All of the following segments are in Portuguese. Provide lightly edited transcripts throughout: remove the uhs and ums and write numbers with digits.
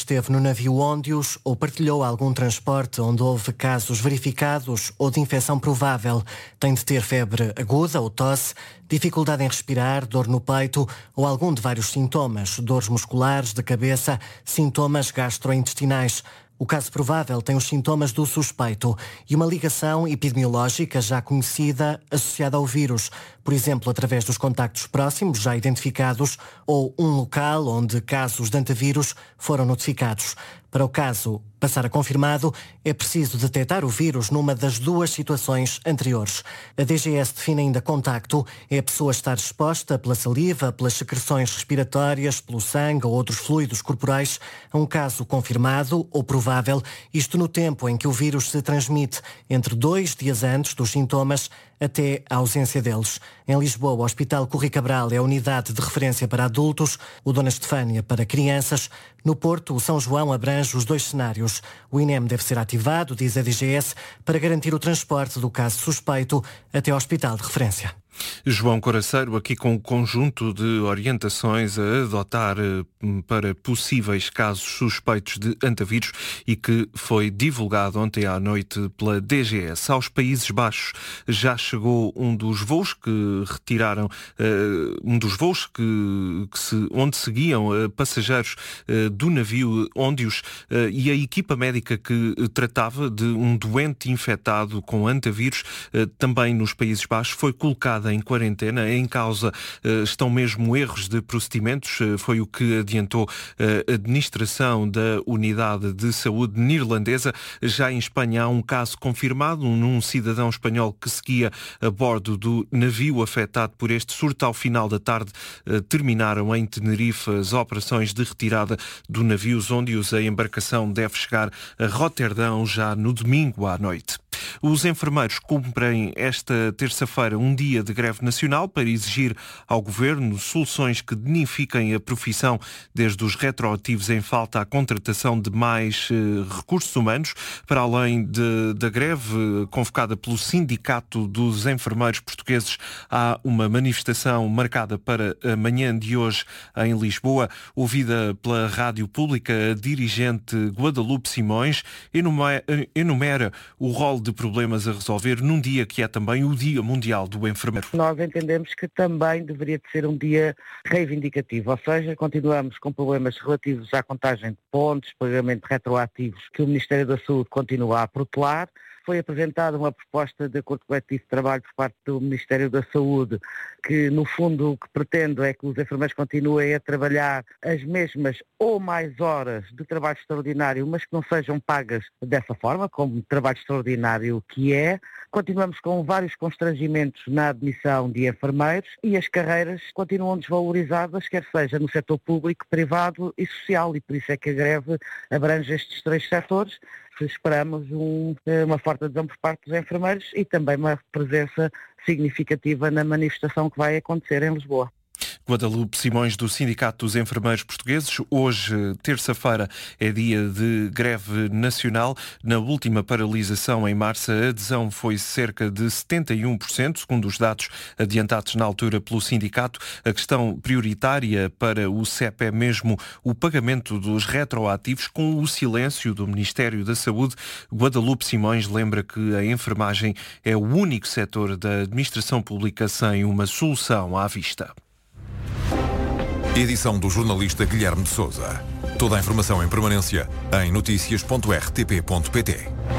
esteve no navio Óndios ou partilhou algum transporte onde houve casos verificados ou de infecção provável. Tem de ter febre aguda ou tosse, dificuldade em respirar, dor no peito ou algum de vários sintomas, dores musculares, de cabeça, sintomas gastrointestinais. O caso provável tem os sintomas do suspeito e uma ligação epidemiológica já conhecida associada ao vírus, por exemplo, através dos contactos próximos já identificados ou um local onde casos de antavírus foram notificados. Para o caso passar a confirmado, é preciso detectar o vírus numa das duas situações anteriores. A DGS define ainda contacto, é a pessoa estar exposta pela saliva, pelas secreções respiratórias, pelo sangue ou outros fluidos corporais a um caso confirmado ou provável, isto no tempo em que o vírus se transmite, entre 2 dias antes dos sintomas até a ausência deles. Em Lisboa, o Hospital Corri Cabral é a unidade de referência para adultos, o Dona Estefânia para crianças. No Porto, o São João abrange os 2 cenários. O INEM deve ser ativado, diz a DGS, para garantir o transporte do caso suspeito até ao hospital de referência. João Coraceiro, aqui com um conjunto de orientações a adotar para possíveis casos suspeitos de antavírus e que foi divulgado ontem à noite pela DGS. Aos Países Baixos já chegou um dos voos que retiraram, onde seguiam passageiros do navio Óndios e a equipa médica que tratava de um doente infectado com antavírus também nos Países Baixos foi colocada em quarentena. Em causa estão mesmo erros de procedimentos, foi o que adiantou a administração da Unidade de Saúde neerlandesa. Já em Espanha há um caso confirmado num cidadão espanhol que seguia a bordo do navio afetado por este surto. Ao final da tarde terminaram em Tenerife as operações de retirada do navio Óndios. A embarcação deve chegar a Roterdão já no domingo à noite. Os enfermeiros cumprem esta terça-feira um dia de greve nacional para exigir ao Governo soluções que dignifiquem a profissão, desde os retroativos em falta à contratação de mais recursos humanos. Para além da greve convocada pelo Sindicato dos Enfermeiros Portugueses, há uma manifestação marcada para a manhã de hoje em Lisboa. Ouvida pela Rádio Pública, a dirigente Guadalupe Simões enumera o rol de problemas a resolver num dia que é também o Dia Mundial do Enfermeiro. Nós entendemos que também deveria de ser um dia reivindicativo, ou seja, continuamos com problemas relativos à contagem de pontos, pagamento retroativos que o Ministério da Saúde continua a protelar. Foi apresentada uma proposta de acordo coletivo de trabalho por parte do Ministério da Saúde, que no fundo o que pretende é que os enfermeiros continuem a trabalhar as mesmas ou mais horas de trabalho extraordinário, mas que não sejam pagas dessa forma, como trabalho extraordinário que é. Continuamos com vários constrangimentos na admissão de enfermeiros e as carreiras continuam desvalorizadas, quer seja no setor público, privado e social, e por isso é que a greve abrange estes 3 setores. Esperamos uma forte adesão por parte dos enfermeiros e também uma presença significativa na manifestação que vai acontecer em Lisboa. Guadalupe Simões, do Sindicato dos Enfermeiros Portugueses. Hoje, terça-feira, é dia de greve nacional. Na última paralisação, em março, a adesão foi cerca de 71%, segundo os dados adiantados na altura pelo sindicato. A questão prioritária para o CEP é mesmo o pagamento dos retroativos, com o silêncio do Ministério da Saúde. Guadalupe Simões lembra que a enfermagem é o único setor da administração pública sem uma solução à vista. Edição do jornalista Guilherme de Sousa. Toda a informação em permanência em noticias.rtp.pt.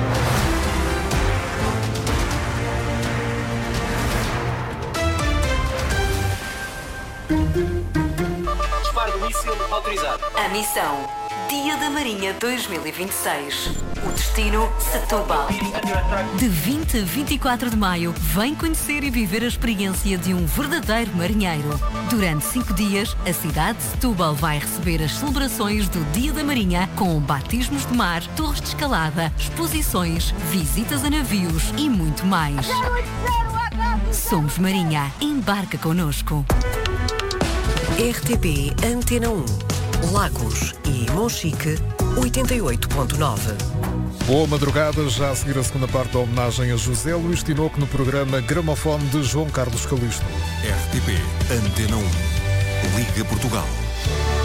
Disparo do míssil autorizado. A missão Dia da Marinha 2026. O destino Setúbal. De 20 a 24 de maio, vem conhecer e viver a experiência de um verdadeiro marinheiro. Durante 5 dias, a cidade de Setúbal vai receber as celebrações do Dia da Marinha com batismos de mar, torres de escalada, exposições, visitas a navios e muito mais. Somos Marinha. Embarca connosco. RTP Antena 1, Lagos e Monchique, 88.9. Boa madrugada, já a seguir a segunda parte da homenagem a José Luís Tinoco no programa Gramofone de João Carlos Calisto. RTP Antena 1, Liga Portugal.